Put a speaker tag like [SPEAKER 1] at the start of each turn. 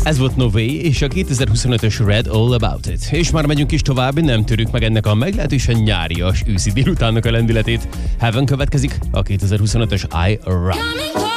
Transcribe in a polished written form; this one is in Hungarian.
[SPEAKER 1] Ez volt Nové és a 2025-ös Red All About It. És már megyünk is tovább, nem törjük meg ennek a meglehetősen nyárias őszi délutánnak a lendületét. Heaven következik, a 2025-ös I Run.